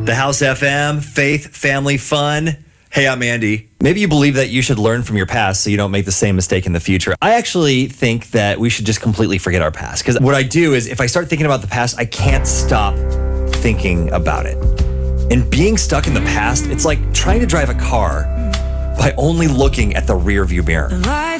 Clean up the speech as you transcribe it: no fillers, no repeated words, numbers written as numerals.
The House FM, faith, family, fun. Hey, I'm Andy. Maybe you believe that you should learn from your past so you don't make the same mistake in the future. I actually think that we should just completely forget our past. Because what I do is if I start thinking about the past, I can't stop thinking about it. And being stuck in the past, it's like trying to drive a car by only looking at the rear view mirror.